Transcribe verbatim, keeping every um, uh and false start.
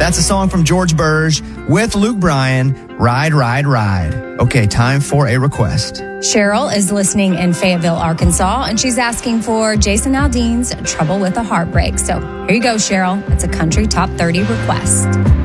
That's a song from George Burge with Luke Bryan, Ride, Ride, Ride. Okay, time for a request. Cheryl is listening in Fayetteville, Arkansas, and she's asking for Jason Aldean's Trouble with a Heartbreak. So here you go, Cheryl. It's a country top thirty request.